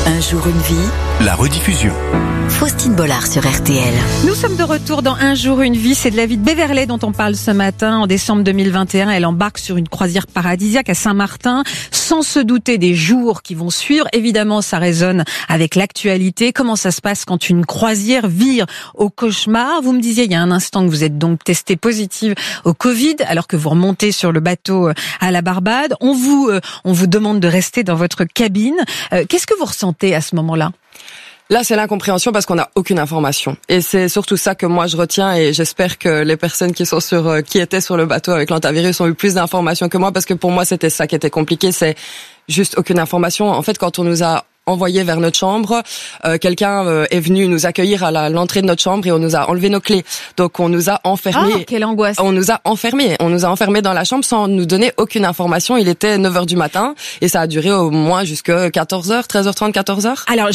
Un jour une vie, la rediffusion. Faustine Bollard sur RTL. Nous sommes de retour dans Un jour une vie, c'est de la vie de Beverley dont on parle ce matin. En décembre 2021, elle embarque sur une croisière paradisiaque à Saint-Martin, sans se douter des jours qui vont suivre. Évidemment, ça résonne avec l'actualité. Comment ça se passe quand une croisière vire au cauchemar? Vous me disiez il y a un instant que vous êtes donc testée positive au Covid, alors que vous remontez sur le bateau à la Barbade. On vous demande de rester dans votre cabine. Qu'est-ce que vous ressentez à ce moment-là? Là, c'est l'incompréhension parce qu'on n'a aucune information. Et c'est surtout ça que moi je retiens, et j'espère que les personnes qui étaient sur le bateau avec l'antivirus ont eu plus d'informations que moi, parce que pour moi, c'était ça qui était compliqué, c'est juste aucune information. En fait, quand on nous a envoyé vers notre chambre, quelqu'un est venu nous accueillir à l'entrée de notre chambre et on nous a enlevé nos clés. Donc on nous a enfermés. Ah, quelle angoisse. On nous a enfermés dans la chambre sans nous donner aucune information. Il était 9h du matin et ça a duré au moins jusqu'à 14h, 13h30, 14h. Alors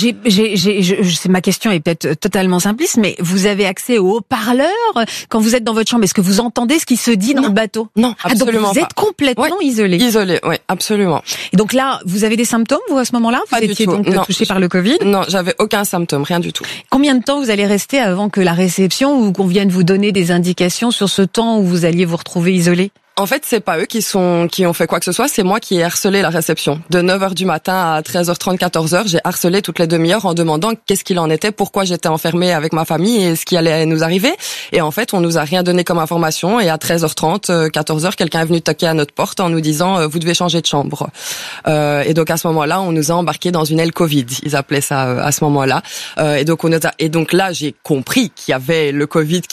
ma question est peut-être totalement simpliste, mais vous avez accès au haut-parleur quand vous êtes dans votre chambre? Est-ce que vous entendez ce qui se dit dans le bateau? Non, absolument donc vous êtes complètement isolé. Isolé, oui, absolument. Et donc là, vous avez des symptômes, vous, à ce moment-là? Vous étiez donc touché par le Covid? Non, j'avais aucun symptôme, rien du tout. Combien de temps vous allez rester avant que la réception ou qu'on vienne vous donner des indications sur ce temps où vous alliez vous retrouver isolé? En fait, c'est pas eux qui ont fait quoi que ce soit, c'est moi qui ai harcelé la réception. De 9h du matin à 13h30, 14h, j'ai harcelé toutes les demi-heures en demandant qu'est-ce qu'il en était, pourquoi j'étais enfermée avec ma famille et ce qui allait nous arriver. Et en fait, on nous a rien donné comme information, et à 13h30, 14h, quelqu'un est venu toquer à notre porte en nous disant vous devez changer de chambre. Et donc à ce moment-là, on nous a embarqués dans une aile Covid, ils appelaient ça à ce moment-là. Et donc là, j'ai compris qu'il y avait le Covid,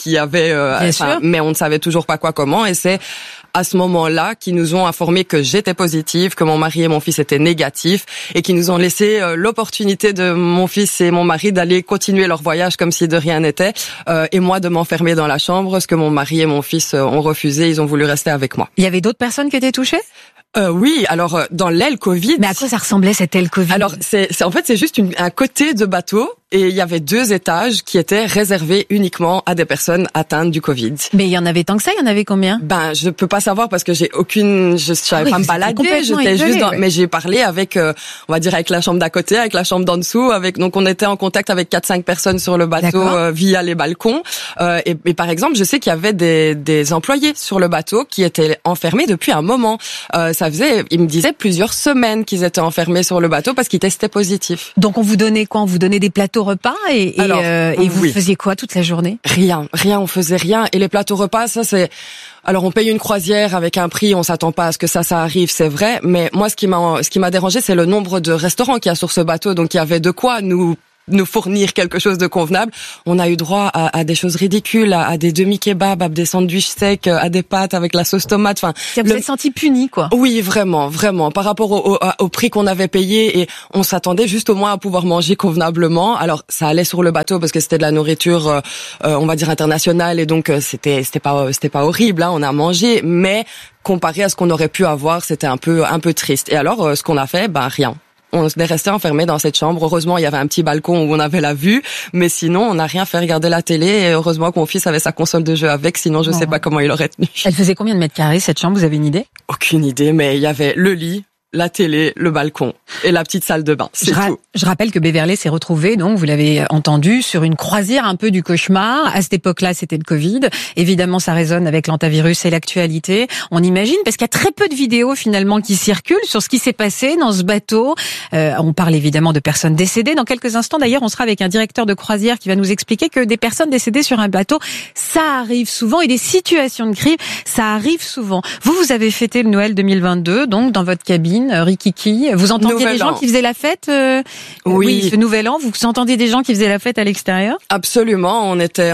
mais on ne savait toujours pas quoi, comment, et c'est à ce moment-là qu'ils nous ont informé que j'étais positive, que mon mari et mon fils étaient négatifs, et qu'ils nous ont laissé l'opportunité de mon fils et mon mari d'aller continuer leur voyage comme si de rien n'était, et moi de m'enfermer dans la chambre, ce que mon mari et mon fils ont refusé. Ils ont voulu rester avec moi. Il y avait d'autres personnes qui étaient touchées? Oui, alors dans l'aile Covid. Mais à quoi ça ressemblait cette aile Covid? Alors c'est juste un côté de bateau, et il y avait 2 étages qui étaient réservés uniquement à des personnes atteintes du Covid. Mais il y en avait tant que ça, il y en avait combien? Je peux pas savoir parce que je savais pas me balader, j'étais juste mais j'ai parlé avec on va dire avec la chambre d'à côté, avec la chambre d'en dessous, donc on était en contact avec 4-5 personnes sur le bateau via les balcons, et par exemple, je sais qu'il y avait des employés sur le bateau qui étaient enfermés depuis un moment. Ils me disaient plusieurs semaines qu'ils étaient enfermés sur le bateau parce qu'ils testaient positifs. Donc on vous donnait quoi? On vous donnait des plateaux repas et vous faisiez quoi toute la journée? Rien, on faisait rien. Et les plateaux repas, ça c'est... Alors on paye une croisière avec un prix, on s'attend pas à ce que ça arrive, c'est vrai. Mais moi, ce qui m'a dérangé, c'est le nombre de restaurants qu'il y a sur ce bateau. Donc il y avait de quoi nous fournir quelque chose de convenable. On a eu droit à des choses ridicules, à des demi-kebabs, à des sandwichs secs, à des pâtes avec la sauce tomate. Enfin, vous êtes senti puni, quoi. Oui, vraiment, par rapport au prix qu'on avait payé, et on s'attendait juste au moins à pouvoir manger convenablement. Alors, ça allait sur le bateau parce que c'était de la nourriture, on va dire internationale, et donc c'était pas horrible, hein, on a mangé, mais comparé à ce qu'on aurait pu avoir, c'était un peu triste. Et alors, ce qu'on a fait, rien. On est resté enfermés dans cette chambre. Heureusement, il y avait un petit balcon où on avait la vue, mais sinon, on n'a rien fait, regarder la télé, et heureusement que mon fils avait sa console de jeu avec, sinon je sais pas comment il aurait tenu. Elle faisait combien de mètres carrés, cette chambre? Vous avez une idée? Aucune idée, mais il y avait le lit, la télé, le balcon et la petite salle de bain. C'est tout. Je rappelle que Beverley s'est retrouvée, donc vous l'avez entendu, sur une croisière un peu du cauchemar. À cette époque-là, c'était le Covid. Évidemment, ça résonne avec l'antivirus et l'actualité. On imagine, parce qu'il y a très peu de vidéos finalement qui circulent sur ce qui s'est passé dans ce bateau. On parle évidemment de personnes décédées. Dans quelques instants, d'ailleurs, on sera avec un directeur de croisière qui va nous expliquer que des personnes décédées sur un bateau, ça arrive souvent, et des situations de crise, ça arrive souvent. Vous avez fêté le Noël 2022, donc dans votre cabine, Rikiki. Vous entendiez des gens qui faisaient la fête? Oui, ce nouvel an, vous entendiez des gens qui faisaient la fête à l'extérieur? Absolument, on était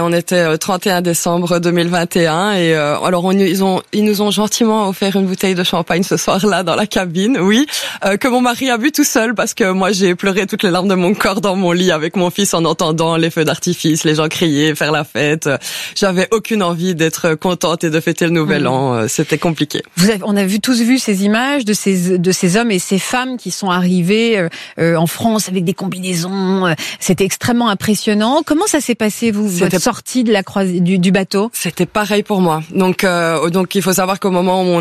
31 décembre 2021, et alors ils nous ont gentiment offert une bouteille de champagne ce soir-là dans la cabine, oui, que mon mari a bu tout seul, parce que moi j'ai pleuré toutes les larmes de mon corps dans mon lit avec mon fils en entendant les feux d'artifice, les gens crier, faire la fête. J'avais aucune envie d'être contente et de fêter le nouvel an, c'était compliqué. On a tous vu ces images de ces hommes et ces femmes qui sont arrivés en France avec des combinaisons. C'était extrêmement impressionnant. Comment ça s'est passé, votre sortie de du bateau? C'était pareil pour moi. Donc il faut savoir qu'au moment où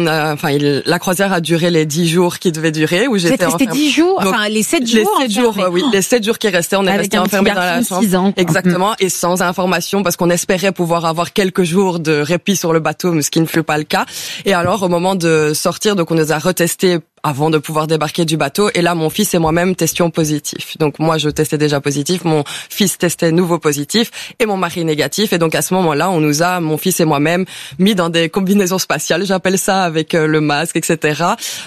la croisière a duré les 10 jours qui devaient durer, où j'étais enfermée. C'était 10 jours, donc, les 7 jours. Les 7 jours, oui, les 7 jours qui restaient, on est resté enfermés dans la chambre. 6 ans, exactement, et sans information parce qu'on espérait pouvoir avoir quelques jours de répit sur le bateau, mais ce qui ne fut pas le cas. Et alors, au moment de sortir, donc on nous a retestés avant de pouvoir débarquer du bateau. Et là, mon fils et moi-même testions positif. Donc moi, je testais déjà positif, mon fils testait nouveau positif et mon mari négatif. Et donc à ce moment-là, on nous a, mon fils et moi-même, mis dans des combinaisons spatiales, j'appelle ça, avec le masque, etc.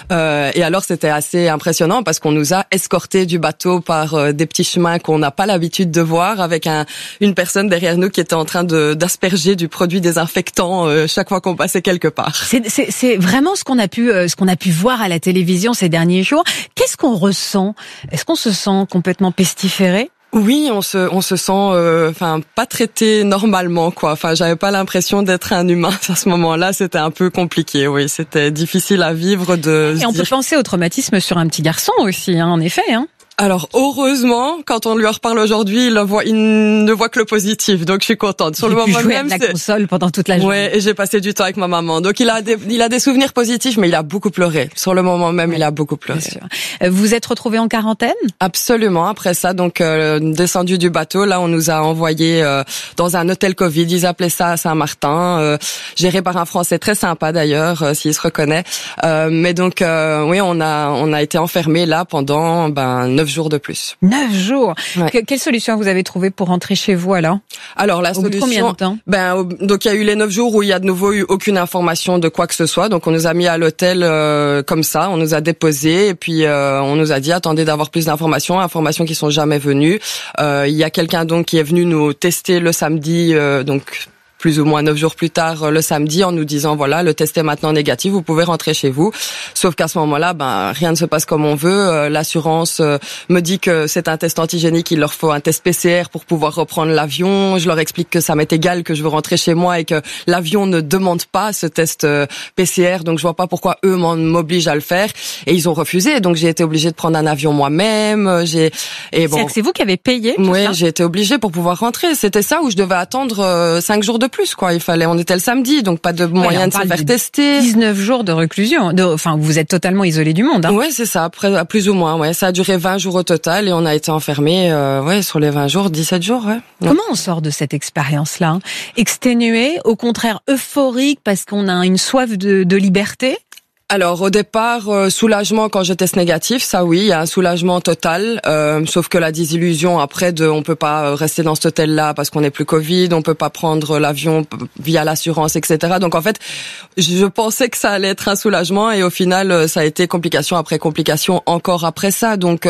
Et alors, c'était assez impressionnant parce qu'on nous a escortés du bateau par des petits chemins qu'on n'a pas l'habitude de voir, avec une personne derrière nous qui était en train d'asperger du produit désinfectant chaque fois qu'on passait quelque part. C'est vraiment ce qu'on a pu voir à la télévision ces derniers jours. Qu'est-ce qu'on ressent? Est-ce qu'on se sent complètement pestiféré? Oui, on se sent pas traité normalement, quoi. Enfin, j'avais pas l'impression d'être un humain à ce moment-là, c'était un peu compliqué. Oui, c'était difficile à vivre Et on peut penser au traumatisme sur un petit garçon aussi, en effet, Alors, heureusement, quand on lui en reparle aujourd'hui, il ne voit que le positif. Donc, je suis contente. Sur le moment même, la console pendant toute la journée. Ouais, et j'ai passé du temps avec ma maman. Donc, il a des souvenirs positifs, mais il a beaucoup pleuré. Sur le moment même, il a beaucoup pleuré. Vous êtes retrouvés en quarantaine? Absolument. Après ça, donc, descendu du bateau, là, on nous a envoyés dans un hôtel Covid. Ils appelaient ça à Saint-Martin, géré par un Français très sympa d'ailleurs, s'il se reconnaît. Mais donc, oui, on a été enfermés là pendant 9 jours de plus. 9 jours. Ouais. Quelle solution vous avez trouvée pour rentrer chez vous alors? Alors la solution. Combien de temps? Donc il y a eu les 9 jours où il y a de nouveau eu aucune information de quoi que ce soit. Donc on nous a mis à l'hôtel comme ça, on nous a déposés et puis on nous a dit attendez d'avoir plus d'informations qui sont jamais venues. Il y a quelqu'un donc qui est venu nous tester le samedi donc plus ou moins 9 jours plus tard, le samedi, en nous disant, voilà, le test est maintenant négatif, vous pouvez rentrer chez vous. Sauf qu'à ce moment-là, rien ne se passe comme on veut. L'assurance me dit que c'est un test antigénique, il leur faut un test PCR pour pouvoir reprendre l'avion. Je leur explique que ça m'est égal, que je veux rentrer chez moi et que l'avion ne demande pas ce test PCR, donc je vois pas pourquoi eux m'obligent à le faire. Et ils ont refusé, donc j'ai été obligée de prendre un avion moi-même. C'est-à-dire que c'est vous qui avez payé tout ça? Ça j'ai été obligée pour pouvoir rentrer. C'était ça où je devais attendre 5 jours de plus, quoi. On était le samedi, donc pas de moyen de se faire tester. 19 jours de reclusion. Vous êtes totalement isolé du monde, Ouais, c'est ça. Après, plus ou moins, ouais. Ça a duré 20 jours au total et on a été enfermés, sur les 20 jours, 17 jours, ouais. Comment on sort de cette expérience-là? Exténué, au contraire euphorique parce qu'on a une soif de liberté? Alors au départ, soulagement quand je teste négatif, ça oui, il y a un soulagement total, sauf que la désillusion après on peut pas rester dans cet hôtel-là parce qu'on n'est plus Covid, on peut pas prendre l'avion via l'assurance, etc. Donc en fait, je pensais que ça allait être un soulagement et au final, ça a été complication après complication encore après ça. Donc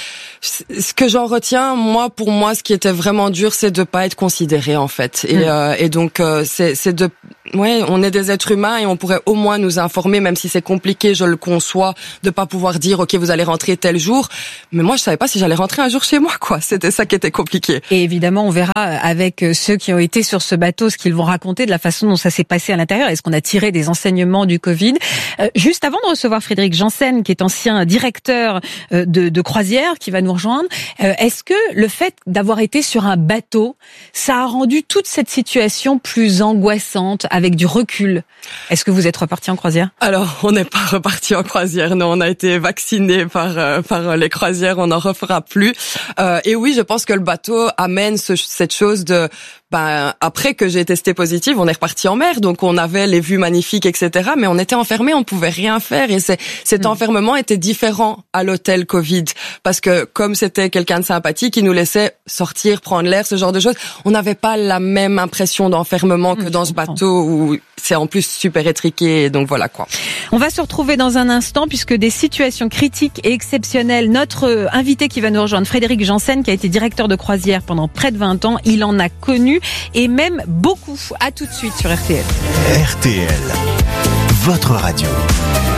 ce que j'en retiens, pour moi, ce qui était vraiment dur, c'est de pas être considéré en fait. Et donc on est des êtres humains et on pourrait au moins nous informer, même si c'est compliqué, je le conçois, de pas pouvoir dire ok vous allez rentrer tel jour. Mais moi je savais pas si j'allais rentrer un jour chez moi, quoi. C'était ça qui était compliqué. Et évidemment on verra avec ceux qui ont été sur ce bateau ce qu'ils vont raconter de la façon dont ça s'est passé à l'intérieur. Est-ce qu'on a tiré des enseignements du Covid? Juste avant de recevoir Frédéric Janssen, qui est ancien directeur de croisière, qui va nous rejoindre. Est-ce que le fait d'avoir été sur un bateau, ça a rendu toute cette situation plus angoissante avec du recul? Est-ce que vous êtes reparti en croisière? Alors, on n'est pas reparti en croisière. Non, on a été vaccinés par les croisières. On n'en refera plus. Et oui, je pense que le bateau amène cette chose de après que j'ai testé positif, on est reparti en mer, donc on avait les vues magnifiques, etc. Mais on était enfermés, on pouvait rien faire, et cet enfermement était différent à l'hôtel Covid, parce que comme c'était quelqu'un de sympathique, il nous laissait sortir, prendre l'air, ce genre de choses. On n'avait pas la même impression d'enfermement que dans ce bateau où c'est en plus super étriqué, donc voilà quoi. On va se retrouver dans un instant, puisque des situations critiques et exceptionnelles, notre invité qui va nous rejoindre, Frédéric Janssen, qui a été directeur de croisière pendant près de 20 ans, il en a connu et même beaucoup. À tout de suite sur RTL. RTL, votre radio.